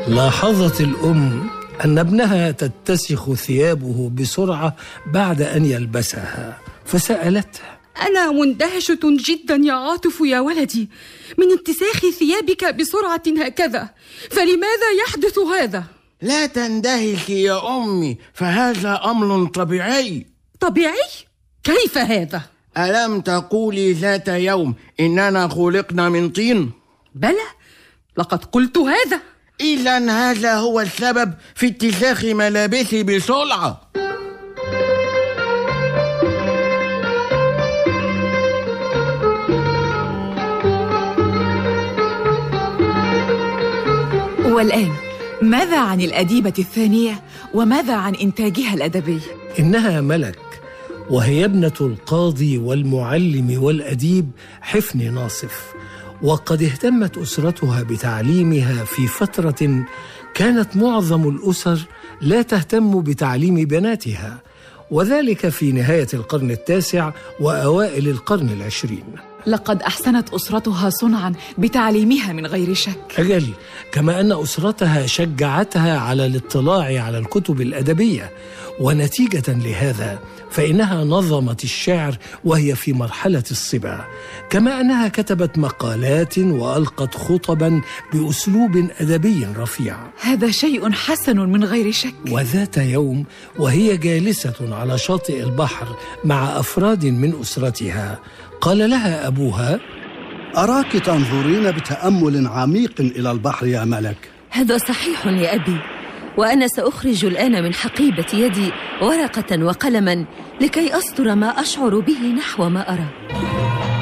لاحظت الأم أن ابنها تتسخ ثيابه بسرعة بعد أن يلبسها، فسألته: أنا مندهشة جدا يا عاطف يا ولدي من اتساخ ثيابك بسرعة هكذا، فلماذا يحدث هذا؟ لا تندهشي يا أمي، فهذا أمر طبيعي. طبيعي؟ كيف هذا؟ ألم تقولي ذات يوم إننا خلقنا من طين؟ بلى، لقد قلت هذا. إذن هذا هو السبب في اتساخ ملابسي بسرعة. والآن ماذا عن الأديبة الثانية وماذا عن إنتاجها الأدبي؟ إنها ملك، وهي ابنة القاضي والمعلم والأديب حفني ناصف، وقد اهتمت أسرتها بتعليمها في فترة كانت معظم الأسر لا تهتم بتعليم بناتها، وذلك في نهاية القرن التاسع وأوائل القرن العشرين. لقد أحسنت أسرتها صنعاً بتعليمها من غير شك. أجل، كما أن أسرتها شجعتها على الاطلاع على الكتب الأدبية، ونتيجة لهذا فإنها نظمت الشعر وهي في مرحلة الصبا، كما أنها كتبت مقالات وألقت خطباً بأسلوب أدبي رفيع. هذا شيء حسن من غير شك. وذات يوم وهي جالسة على شاطئ البحر مع أفراد من أسرتها، قال لها أبوها: أراك تنظرين بتأمل عميق إلى البحر يا ملك. هذا صحيح يا أبي، وأنا سأخرج الآن من حقيبة يدي ورقة وقلما لكي أسطر ما أشعر به نحو ما أرى.